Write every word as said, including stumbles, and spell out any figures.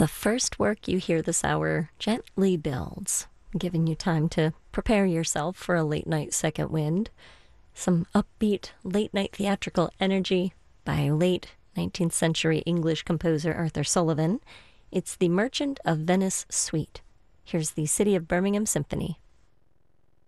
The first work you hear this hour gently builds, giving you time to prepare yourself for a late night second wind. Some upbeat late night theatrical energy by late nineteenth century English composer Arthur Sullivan. It's the Merchant of Venice Suite. Here's the City of Birmingham Symphony.